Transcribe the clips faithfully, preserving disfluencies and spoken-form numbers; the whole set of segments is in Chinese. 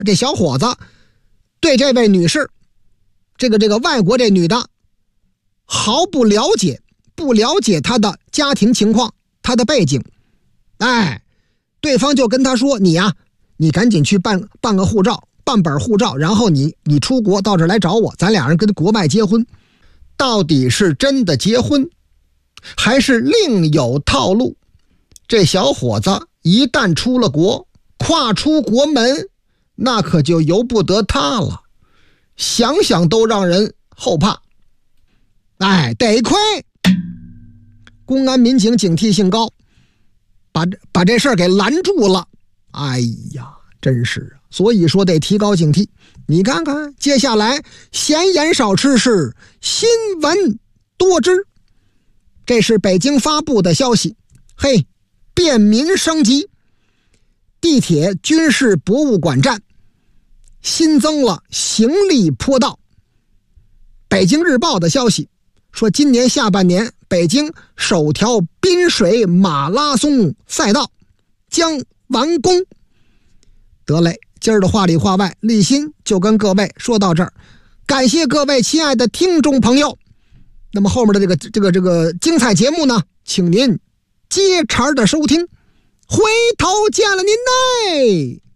这小伙子对这位女士，这个这个外国这女的毫不了解，不了解她的家庭情况，她的背景。哎，对方就跟他说，你呀、啊，你赶紧去办办个护照，办本护照，然后你你出国到这儿来找我，咱俩人跟国外结婚。到底是真的结婚，还是另有套路？这小伙子一旦出了国，跨出国门，那可就由不得他了，想想都让人后怕。哎，得亏公安民警警惕性高，把把这事儿给拦住了。哎呀，真是啊！所以说得提高警惕。你看看，接下来闲言少吃是新闻多知。这是北京发布的消息。嘿，便民升级，地铁军事博物馆站新增了行李坡道。北京日报的消息说，今年下半年北京首条滨水马拉松赛道将完工。得嘞，今儿的话里话外，立新就跟各位说到这儿，感谢各位亲爱的听众朋友。那么后面的这个这个这个精彩节目呢，请您接茬的收听，回头见了您嘞。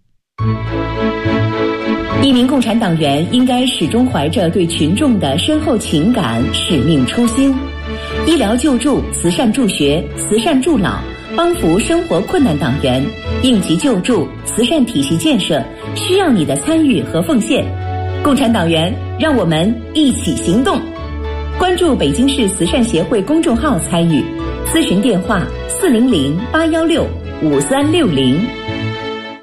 一名共产党员应该始终怀着对群众的深厚情感、使命初心。医疗救助、慈善助学、慈善助老，帮扶生活困难党员，应急救助、慈善体系建设，需要你的参与和奉献。共产党员，让我们一起行动！关注北京市慈善协会公众号参与，咨询电话四零零八幺六五三六零。